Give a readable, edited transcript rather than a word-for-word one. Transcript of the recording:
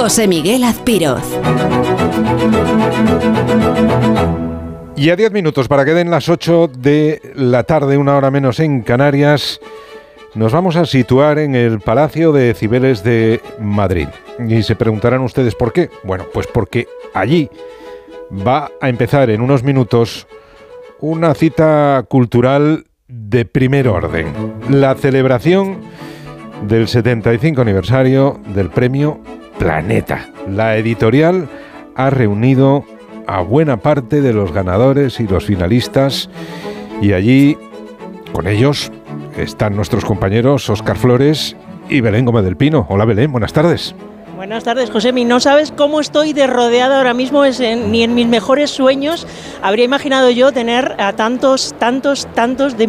José Miguel Azpiroz. Y a 10 minutos para que den las 8 de la tarde, una hora menos en Canarias, nos vamos a situar en el Palacio de Cibeles de Madrid. Y se preguntarán ustedes por qué. Bueno, pues porque allí va a empezar en unos minutos una cita cultural de primer orden. La celebración del 75 aniversario del premio Planeta. La editorial ha reunido a buena parte de los ganadores y los finalistas, y allí con ellos están nuestros compañeros Óscar Flores y Belén Gómez del Pino. Hola Belén, buenas tardes. Buenas tardes, Josemi. No sabes cómo estoy de rodeada ahora mismo, ni en mis mejores sueños habría imaginado yo tener a tantos de